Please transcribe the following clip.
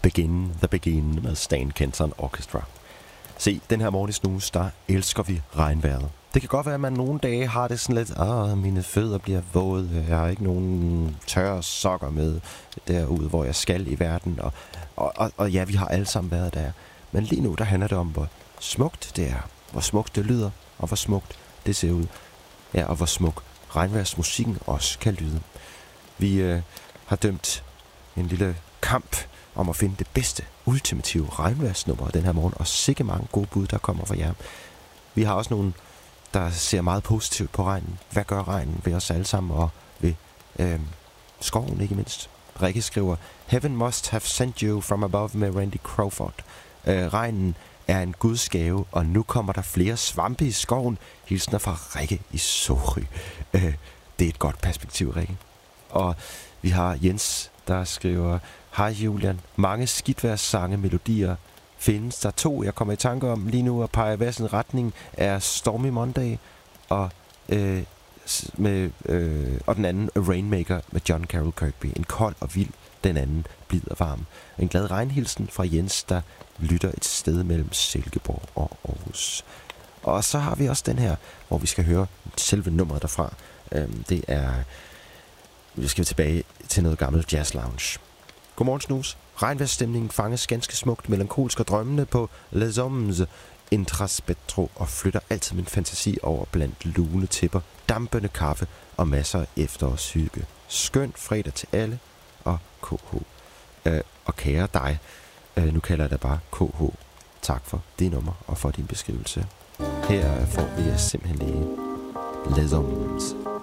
The Begin med Stan Kenton Orchestra. Se, den her morgen i Snus, der elsker vi regnvejret. Det kan godt være, at man nogle dage har det sådan lidt, mine fødder bliver våde, jeg har ikke nogen tørre sokker med derude, hvor jeg skal i verden, og ja, vi har alle sammen været der. Men lige nu, der handler det om, hvor smukt det er, hvor smukt det lyder, og hvor smukt det ser ud. Ja, og hvor smuk regnvejrsmusikken også kan lyde. Vi har dømt en lille kamp om at finde det bedste, ultimative regnvejrsnummer den her morgen, og sikke mange gode bud, der kommer fra jer. Vi har også nogle, der ser meget positivt på regnen. Hvad gør regnen ved os alle sammen, og ved skoven ikke mindst? Rikke skriver, Heaven must have sent you from above med Randy Crawford. Regnen er en guds gave, og nu kommer der flere svampe i skoven. Hilsner fra Rikke i Sorø. Det er et godt perspektiv, Rikke. Og vi har Jens, der skriver, hej Julian, mange skidtværssange, melodier findes. Der 2, jeg kommer i tanke om lige nu, og peger hver sin retning, er Stormy Monday og den anden Rainmaker med John Carroll Kirkby. En kold og vild, den anden blid og varm. En glad regnhilsen fra Jens, der lytter et sted mellem Silkeborg og Aarhus. Og så har vi også den her, hvor vi skal høre selve nummeret derfra. Det er... Vi skal tilbage til noget gammelt jazz lounge. Godmorgen, Snus. Regnvejrsstemningen fanges ganske smukt, melankolsk og drømmende på Les Hommes Intraspectro og flytter altid min fantasi over blandt lune tæpper, dampende kaffe og masser af efterårshygge. Skøn fredag til alle og KH. Og kære dig, nu kalder jeg dig bare KH. Tak for det nummer og for din beskrivelse. Her får vi simpelthen lige Les Hommes.